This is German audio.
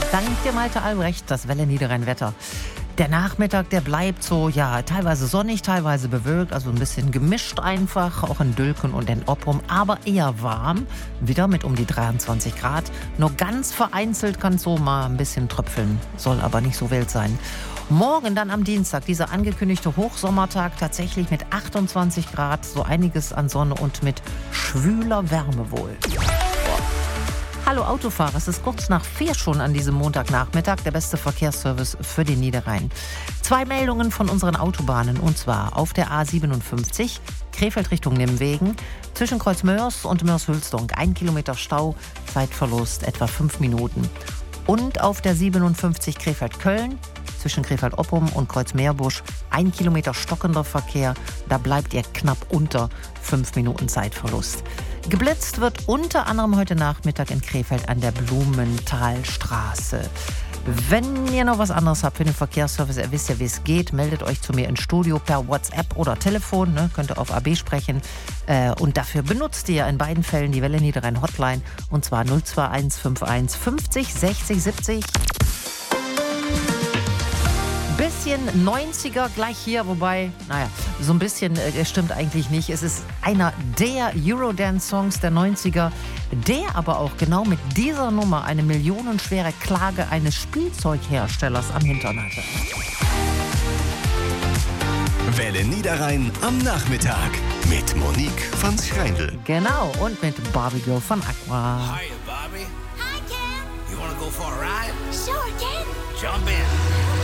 Dank dir, Malte Albrecht, das Welle Niederrhein-Wetter. Der Nachmittag, der bleibt so, ja, teilweise sonnig, teilweise bewölkt, also ein bisschen gemischt einfach, auch in Dülken und in Opprum, aber eher warm, wieder mit um die 23 Grad. Nur ganz vereinzelt kann es so mal ein bisschen tröpfeln, soll aber nicht so wild sein. Morgen dann am Dienstag, dieser angekündigte Hochsommertag, tatsächlich mit 28 Grad, so einiges an Sonne und mit schwüler Wärme wohl. Hallo Autofahrer, es ist kurz nach 4 schon an diesem Montagnachmittag, der beste Verkehrsservice für den Niederrhein. 2 Meldungen von unseren Autobahnen, und zwar auf der A57, Krefeld Richtung Nimwegen, zwischen Kreuz Mörs und Mörs-Hülsdonk, 1 Kilometer Stau, Zeitverlust etwa 5 Minuten. Und auf der 57 Krefeld-Köln, zwischen Krefeld-Opprum und Kreuz-Meerbusch, 1 Kilometer stockender Verkehr, da bleibt ihr knapp unter 5 Minuten Zeitverlust. Geblitzt wird unter anderem heute Nachmittag in Krefeld an der Blumenthalstraße. Wenn ihr noch was anderes habt für den Verkehrsservice, ihr wisst ja, wie es geht, meldet euch zu mir ins Studio per WhatsApp oder Telefon, ne, könnt ihr auf AB sprechen. Und dafür benutzt ihr in beiden Fällen die Welle Niederrhein Hotline, und zwar 02151 50 60 70. Bisschen 90er gleich hier, wobei, naja, so ein bisschen stimmt eigentlich nicht. Es ist einer der Eurodance-Songs der 90er, der aber auch genau mit dieser Nummer eine millionenschwere Klage eines Spielzeugherstellers am Hintern hatte. Welle Niederrhein am Nachmittag mit Monique von Schreindl. Genau, und mit Barbie Girl von Aqua. Hiya, Bobby. Hi, Ken. You wanna go for a ride? Sure, Ken. Jump in.